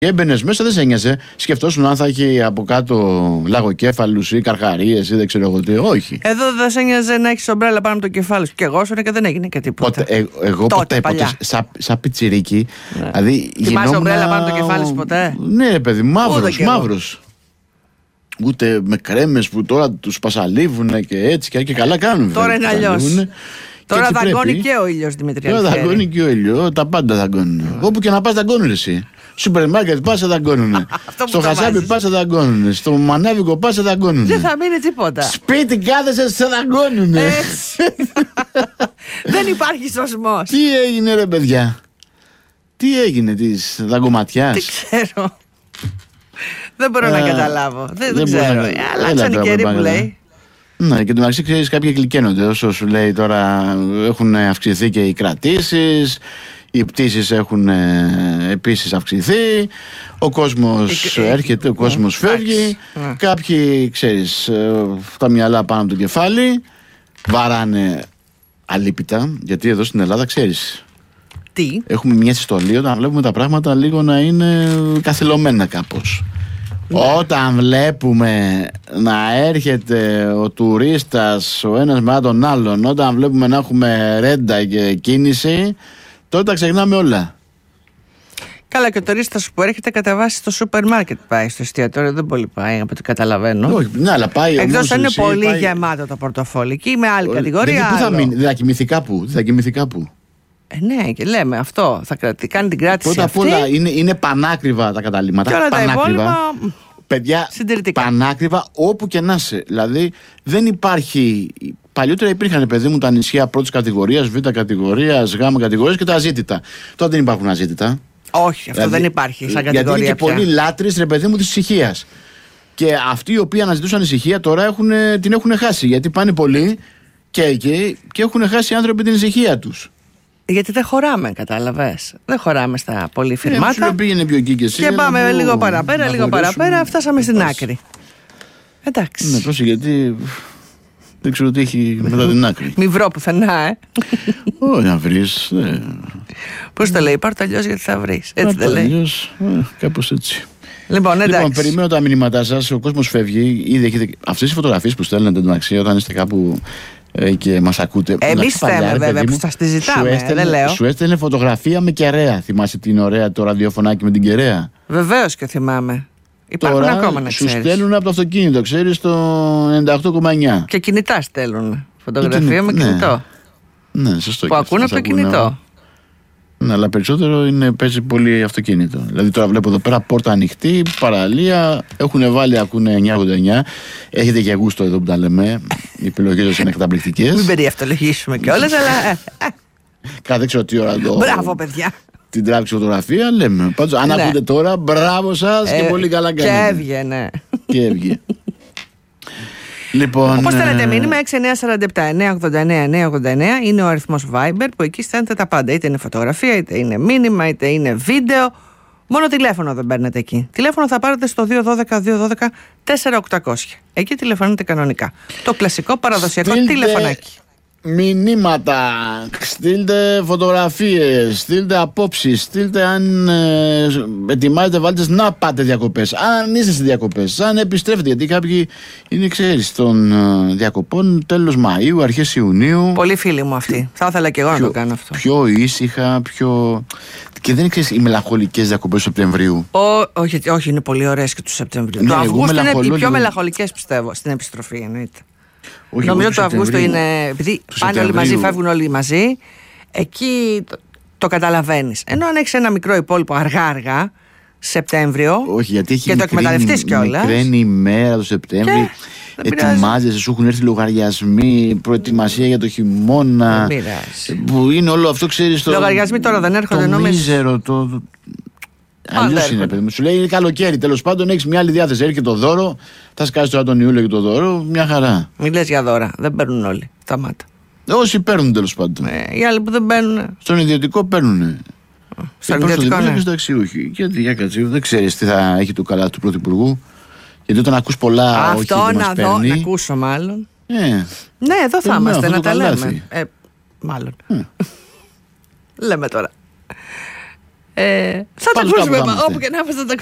Και έμπαινες μέσα, δεν σε ένοιαζε. Σκεφτόσουν αν θα έχει από κάτω λαγοκέφαλους ή καρχαρίες ή δεν ξέρω εγώ τι. Όχι. Εδώ δεν σε νοιάζει να έχει ομπρέλα πάνω από το κεφάλι σου. Και εγώ σου και δεν έγινε και τίποτα. Εγώ ποτέ, σαν πιτσιρίκι. Ναι. Δηλαδή, θυμάσαι ομπρέλα πάνω από το κεφάλι σου ποτέ? Ναι, παιδί, μαύρος. Ούτε με κρέμες που τώρα τους πασαλίβουν και έτσι και καλά κάνουν. Τώρα είναι αλλιώς. Τώρα δαγκώνει και ο ήλιος, Δημήτρη. Τώρα δαγκώνει και ο ήλιος. Τα πάντα δαγκώνουν. Όπου και να πας δαγκώνουν εσύ. Σούπερ μάρκετ πας δαγκώνουν. Στο χασάπι πας δαγκώνουν. Στο μανάβικο πας δαγκώνουν. Δεν θα μείνει τίποτα. Σπίτι κάθεσαι σε δαγκώνουν. Δεν υπάρχει σωσμός. Τι έγινε ρε παιδιά? Τι έγινε της δαγκωματιάς? Τι ξέρω. Δεν μπορώ να καταλάβω. Δεν ξέρω. Αλλάξαν οι καιροί που λέει. Ναι, και το μεταξύ ξέρεις, κάποιοι γλυκαίνονται. Όσο σου λέει τώρα, έχουν αυξηθεί και οι κρατήσεις, οι πτήσεις έχουν επίσης αυξηθεί, ο κόσμος έρχεται, ο κόσμος φεύγει. Κάποιοι, ξέρεις, τα μυαλά πάνω από το κεφάλι, βαράνε αλίπητα, γιατί εδώ στην Ελλάδα, ξέρεις, τι? Έχουμε μια συστολή όταν βλέπουμε τα πράγματα λίγο να είναι καθυλωμένα κάπως. Όταν βλέπουμε να έρχεται ο τουρίστας ο ένας μετά τον άλλον, όταν βλέπουμε να έχουμε ρέντα και κίνηση, τότε τα ξεχνάμε όλα. Καλά, και ο τουρίστας που έρχεται κατά βάση στο σούπερ μάρκετ πάει, στο εστιατόριο δεν πολύ πάει, από ό,τι καταλαβαίνω. Όχι, ναι, αλλά πάει. Εκτός αν είναι πολύ γεμάτο το πορτοφόλι. Εκεί με άλλη κατηγορία. Δεν θα κοιμηθεί κάπου. Ναι, και λέμε αυτό. Θα κάνει την κράτηση. Πρώτα απ' όλα είναι πανάκριβα τα καταλήμματα. Και όλα πανάκριβα. τα υπόλοιπα. Παιδιά, πανάκριβα όπου και να είσαι. Δηλαδή δεν υπάρχει. Παλιότερα υπήρχαν, παιδί μου, τα νησιά πρώτης κατηγορίας, β' κατηγορίας, γ' κατηγορίας και τα αζήτητα. Τώρα δεν υπάρχουν αζήτητα. Όχι, αυτό δηλαδή, δεν υπάρχει σαν κατηγορία. Γιατί είναι και πολλοί λάτρεις, ρε παιδί μου, της ησυχίας. Και αυτοί οι οποίοι αναζητούσαν ησυχία τώρα την έχουν χάσει. Γιατί πάνε πολλοί και εκεί και έχουν χάσει οι άνθρωποι την ησυχία τους. Γιατί δεν χωράμε, κατάλαβες. Δεν χωράμε στα πολύ φυρμάτα. Πήγαινε πιο εκεί και εσύ. Και πάμε λίγο παραπέρα, φτάσαμε στην άκρη. Εντάξει. Ναι, πρόσεχε, γιατί δεν ξέρω τι έχει μετά την άκρη. Μη βρω πουθενά, Όχι, να βρεις. Πώς το λέει, πάρ' το αλλιώς γιατί θα βρεις. Έτσι δεν λέει. Αλλιώς, κάπως έτσι. Λοιπόν, περιμένω τα μηνύματά σας. Ο κόσμος φεύγει. Ήδη έχετε αυτές οι φωτογραφίες που στέλνετε εντωμεταξύ όταν είστε κάπου και μας ακούτε. Εμείς θέμε βέβαια που σας τη ζητάμε, δεν λέω. Σου έστελνε φωτογραφία με κεραία. Θυμάσαι την ωραία το ραδιοφωνάκι με την κεραία? Βεβαίως και θυμάμαι. Υπάρχουν τώρα ακόμα να ξέρεις. Σου στέλνουν από το αυτοκίνητο, ξέρεις, το 98,9. Και κινητά στέλνουν. Φωτογραφία με κινητό. Ναι, σωστό. Που ακούνε από το κινητό. Ναι, αλλά περισσότερο παίζει πολύ αυτοκίνητο. Δηλαδή τώρα βλέπω εδώ πέρα πόρτα ανοιχτή, παραλία, έχουν βάλει, ακούνε 989. Έχετε και γούστο εδώ που τα λέμε. Οι επιλογές σας είναι καταπληκτικές. Μην περιευτολογήσουμε κιόλας, αλλά. Δεν ξέρω τι ώρα το. Μπράβο, παιδιά. Την τράβηξε φωτογραφία, λέμε. Πάντως, αν ακούτε τώρα, μπράβο σας και πολύ καλά κάνετε. Και έβγαινε. Και έβγαινε. Λοιπόν, όπως στέλνετε μήνυμα 6947-989-989 είναι ο αριθμός Viber που εκεί στέλνετε τα πάντα. Είτε είναι φωτογραφία, είτε είναι μήνυμα, είτε είναι βίντεο. Μόνο τηλέφωνο δεν παίρνετε εκεί. Τηλέφωνο θα πάρετε στο 212-212-4800. Εκεί τηλεφωνείτε κανονικά. Το κλασικό παραδοσιακό τηλεφωνάκι. Μηνύματα, στείλτε φωτογραφίες, στείλτε απόψεις, στείλτε αν ετοιμάζετε, βάλτε να πάτε διακοπές, αν είστε στις διακοπές, αν επιστρέφετε, γιατί κάποιοι είναι, ξέρεις, των διακοπών τέλος Μαΐου, αρχές Ιουνίου. Πολλοί φίλοι μου αυτοί, θα ήθελα και εγώ να το κάνω αυτό. Πιο ήσυχα, πιο... Και δεν ξέρεις οι μελαγχολικές διακοπές του Σεπτεμβρίου. Όχι, είναι πολύ ωραίες και του Σεπτεμβρίου. Ναι, το Αυγούστου είναι οι πιο μελαγχολικές, πιστεύω, στην επιστροφή εννοείται. Όχι, νομίζω το Αυγούστο είναι. Επειδή πάνε όλοι μαζί, φεύγουν όλοι μαζί, εκεί το καταλαβαίνεις. Ενώ αν έχεις ένα μικρό υπόλοιπο αργά-αργά, Σεπτέμβριο. Όχι, γιατί έχει και το εκμεταλλευτείς κιόλας. Μικραίνει ημέρα το Σεπτέμβριο. Ετοιμάζεσαι, σου έχουν έρθει λογαριασμοί, προετοιμασία για το χειμώνα. Που είναι όλο αυτό, ξέρεις. Λογαριασμοί τώρα δεν έρχονται, νομίζω. Αλλιώς είναι, παιδί μου. Σου λέει είναι καλοκαίρι. Τέλος πάντων, έχεις μια άλλη διάθεση. Έρχεται το δώρο, θα σκάσεις τώρα τον Ιούλιο και το δώρο, μια χαρά. Μην λες για δώρα. Δεν παίρνουν όλοι. Σταμάτα. Όσοι παίρνουν, τέλος πάντων. Οι άλλοι που δεν παίρνουν. Στον ιδιωτικό παίρνουν. Στον ιδιωτικό, ναι. Εντάξει, όχι. Γιατί για κατσίου, δεν ξέρεις τι θα έχει το καλά του Πρωθυπουργού. Γιατί όταν ακούς πολλά. Αυτό να δω, να ακούσω μάλλον. Ναι, εδώ θα είμαστε να τα λέμε. Μάλλον. Λέμε τώρα. Θα τα ακούσουμε όπου και να είμαστε.